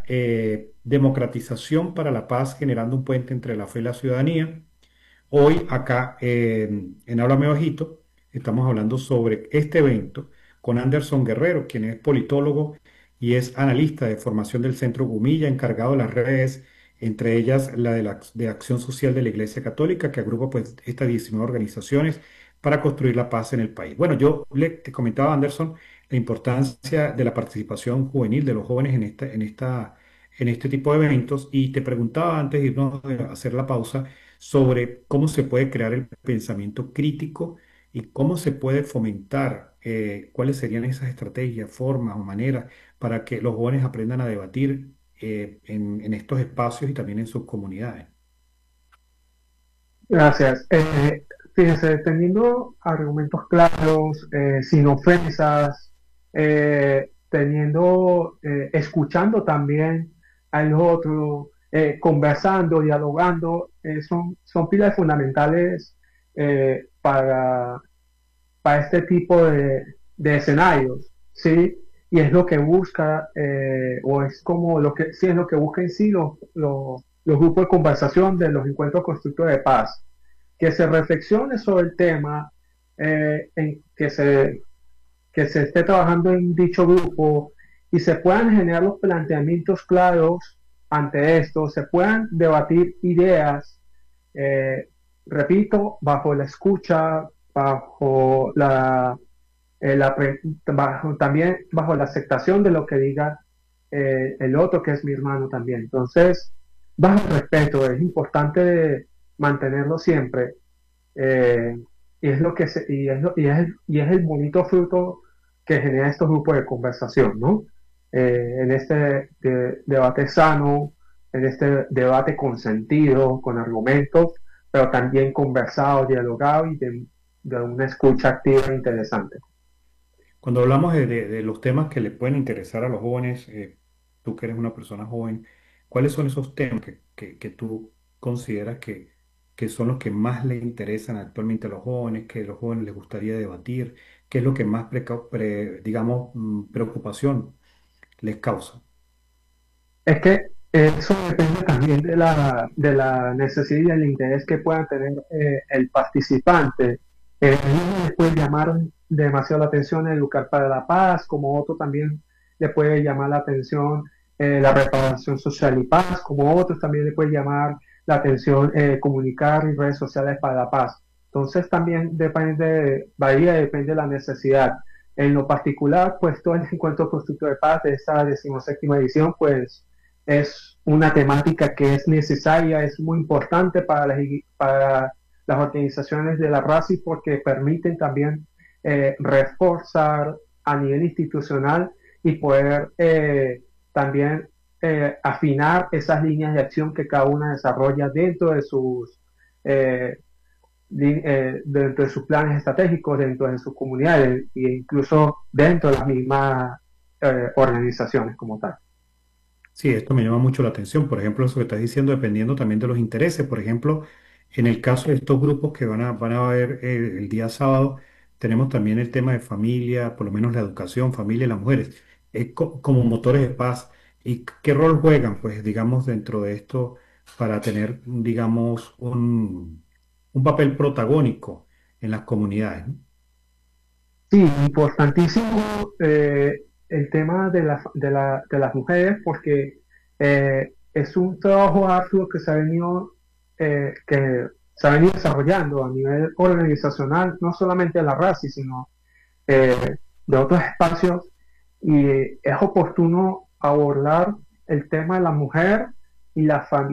democratización para la paz, generando un puente entre la fe y la ciudadanía. Hoy acá en Háblame Bajito estamos hablando sobre este evento con Anderson Guerrero, quien es politólogo y es analista de formación del Centro Gumilla, encargado de las redes, entre ellas la de Acción Social de la Iglesia Católica, que agrupa pues estas 19 organizaciones para construir la paz en el país. Bueno, te comentaba, Anderson, la importancia de la participación juvenil de los jóvenes en este tipo de eventos, y te preguntaba antes de irnos a hacer la pausa sobre cómo se puede crear el pensamiento crítico y cómo se puede fomentar, cuáles serían esas estrategias, formas o maneras para que los jóvenes aprendan a debatir en estos espacios y también en sus comunidades. Gracias. Fíjense, teniendo argumentos claros, sin ofensas, escuchando también al otro, conversando, dialogando, son pilares fundamentales para este tipo de escenarios, ¿sí? Y es lo que busca, o es como lo que, sí es lo que busca en sí los grupos de conversación de los encuentros constructores de paz, que se reflexione sobre el tema, que se esté trabajando en dicho grupo y se puedan generar los planteamientos claros ante esto, se puedan debatir ideas, eh, repito, bajo la escucha, bajo también bajo la aceptación de lo que diga el otro, que es mi hermano también. Entonces, bajo el respeto, es importante mantenerlo siempre. eh, y es lo que se, y es el bonito fruto que genera estos grupos de conversación, ¿no? En este debate sano, en este debate con sentido, con argumentos, pero también conversado, dialogado y de una escucha activa e interesante. Cuando hablamos de los temas que le pueden interesar a los jóvenes, tú que eres una persona joven, ¿cuáles son esos temas que tú consideras que son los que más le interesan actualmente a los jóvenes, que a los jóvenes les gustaría debatir? ¿Qué es lo que más, digamos, preocupación les causa? Es que eso depende también de la necesidad y del interés que pueda tener el participante. Uno le puede llamar demasiado la atención educar para la paz, como otro también le puede llamar la atención la reparación social y paz, como otros también le puede llamar la atención comunicar y redes sociales para la paz. Entonces también depende, varía, depende de la necesidad. En lo particular, pues todo el encuentro constructor de paz de esta 17ª edición, pues es una temática que es necesaria, es muy importante para las organizaciones de la RACI porque permiten también reforzar a nivel institucional y poder también afinar esas líneas de acción que cada una desarrolla eh, dentro de sus planes estratégicos, dentro de sus comunidades e incluso dentro de las mismas organizaciones como tal. Sí, esto me llama mucho la atención. Por ejemplo, eso que estás diciendo, dependiendo también de los intereses. Por ejemplo, en el caso de estos grupos que van a ver el día sábado, tenemos también el tema de familia, por lo menos la educación, familia y las mujeres, como motores de paz. ¿Y qué rol juegan, pues, digamos, dentro de esto para tener, digamos, un papel protagónico en las comunidades, ¿no? Sí, importantísimo el tema de las mujeres porque es un trabajo arduo que se ha venido desarrollando a nivel organizacional, no solamente de la RACI, sino de otros espacios, y es oportuno abordar el tema de la mujer y la familia